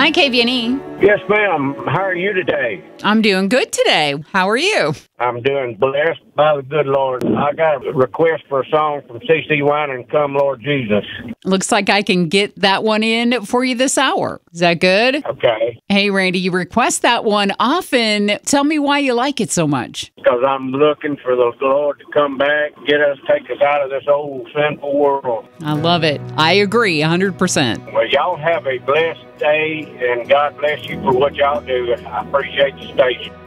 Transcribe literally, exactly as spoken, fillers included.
Hi, K V N E. Yes, ma'am. How are you today? I'm doing good today. How are you? I'm doing blessed by the good Lord. I got a request for a song from C C Winans, Come Lord Jesus. Looks like I can get that one in for you this hour. Is that good? Okay. Hey, Randy, you request that one often. Tell me why you like it so much. Because I'm looking for the Lord to come back, get us, take us out of this old sinful world. I love it. I agree one hundred percent. Well, y'all have a blessed day, and God bless you for what y'all do. I appreciate the station.